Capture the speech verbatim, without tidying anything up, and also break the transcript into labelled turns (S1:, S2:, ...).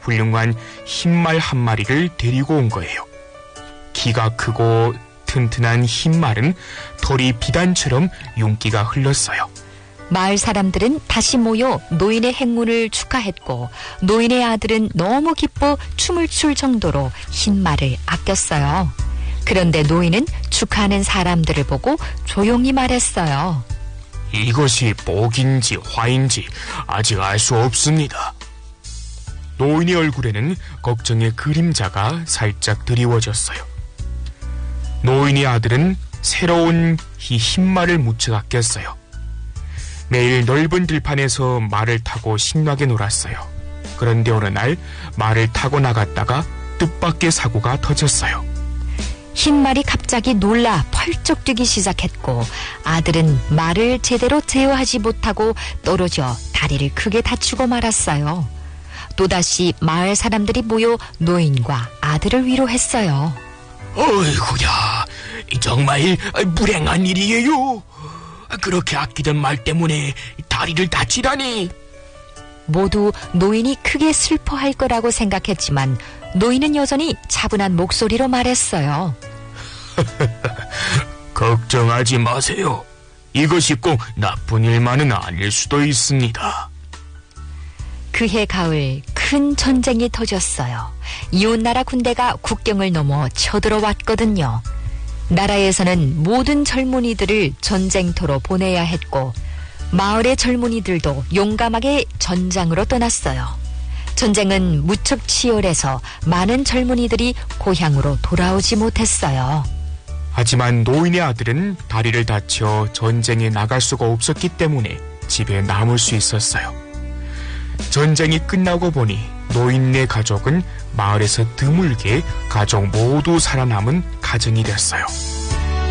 S1: 훌륭한 흰말 한 마리를 데리고 온 거예요. 키가 크고 튼튼한 흰말은 털이 비단처럼 윤기가 흘렀어요.
S2: 마을 사람들은 다시 모여 노인의 행운을 축하했고 노인의 아들은 너무 기뻐 춤을 출 정도로 흰말을 아꼈어요. 그런데 노인은 축하하는 사람들을 보고 조용히 말했어요.
S1: 이것이 복인지 화인지 아직 알 수 없습니다. 노인의 얼굴에는 걱정의 그림자가 살짝 드리워졌어요. 노인의 아들은 새로운 이 흰말을 무척 아꼈어요. 매일 넓은 들판에서 말을 타고 신나게 놀았어요. 그런데 어느 날 말을 타고 나갔다가 뜻밖의 사고가 터졌어요.
S2: 흰말이 갑자기 놀라 펄쩍 뛰기 시작했고 아들은 말을 제대로 제어하지 못하고 떨어져 다리를 크게 다치고 말았어요. 또다시 마을 사람들이 모여 노인과 아들을 위로했어요.
S1: 어이구야, 정말 불행한 일이에요. 그렇게 아끼던 말 때문에 다리를 다치다니.
S2: 모두 노인이 크게 슬퍼할 거라고 생각했지만 노인은 여전히 차분한 목소리로 말했어요.
S1: 걱정하지 마세요. 이것이 꼭 나쁜 일만은 아닐 수도 있습니다.
S2: 그해 가을 큰 전쟁이 터졌어요. 이웃나라 군대가 국경을 넘어 쳐들어왔거든요. 나라에서는 모든 젊은이들을 전쟁터로 보내야 했고 마을의 젊은이들도 용감하게 전장으로 떠났어요. 전쟁은 무척 치열해서 많은 젊은이들이 고향으로 돌아오지 못했어요.
S1: 하지만 노인의 아들은 다리를 다쳐 전쟁에 나갈 수가 없었기 때문에 집에 남을 수 있었어요. 전쟁이 끝나고 보니 노인네 가족은 마을에서 드물게 가족 모두 살아남은 가정이 됐어요.